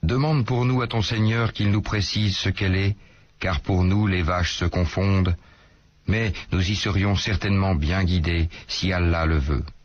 Demande pour nous à ton Seigneur qu'il nous précise ce qu'elle est, car pour nous les vaches se confondent, mais nous y serions certainement bien guidés si Allah le veut.